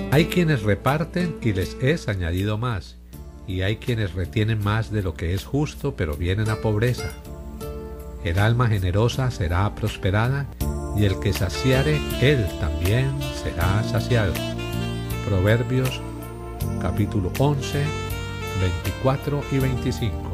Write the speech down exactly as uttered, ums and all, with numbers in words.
Hay quienes reparten y les es añadido más, y hay quienes retienen más de lo que es justo, pero vienen a pobreza. El alma generosa será prosperada, y el que saciare, él también será saciado. Proverbios capítulo once, veinticuatro y veinticinco.